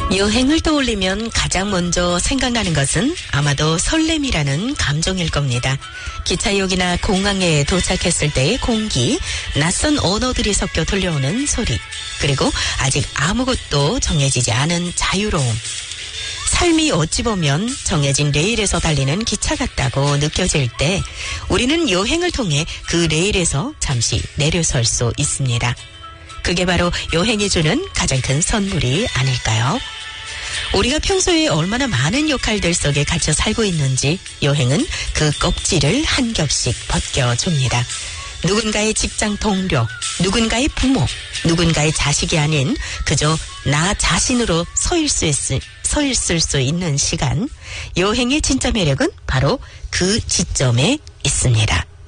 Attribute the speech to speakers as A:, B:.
A: 여행을 떠올리면 가장 먼저 생각나는 것은 아마도 설렘이라는 감정일 겁니다. 기차역이나 공항에 도착했을 때의 공기, 낯선 언어들이 섞여 들려오는 소리, 그리고 아직 아무것도 정해지지 않은 자유로움. 삶이 어찌 보면 정해진 레일에서 달리는 기차 같다고 느껴질 때 우리는 여행을 통해 그 레일에서 잠시 내려설 수 있습니다. 그게 바로 여행이 주는 가장 큰 선물이 아닐까요? 우리가 평소에 얼마나 많은 역할들 속에 갇혀 살고 있는지 여행은 그 껍질을 한 겹씩 벗겨줍니다. 누군가의 직장 동료, 누군가의 부모, 누군가의 자식이 아닌 그저 나 자신으로 서 있을 수 있는 시간. 여행의 진짜 매력은 바로 그 지점에 있습니다.